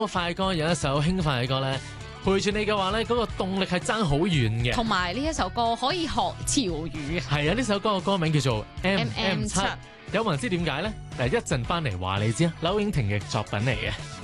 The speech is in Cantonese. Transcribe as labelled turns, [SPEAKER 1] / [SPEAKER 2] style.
[SPEAKER 1] 快歌有一首輕快嘅歌咧，陪住你嘅話咧，嗰個動力係爭好遠嘅。
[SPEAKER 2] 同埋呢一首歌可以學潮語。
[SPEAKER 1] 係啊，呢首歌嘅歌名叫做 MM7，有冇人知點解咧？嗱，一陣翻嚟話你知啊，柳影婷嘅作品嚟嘅。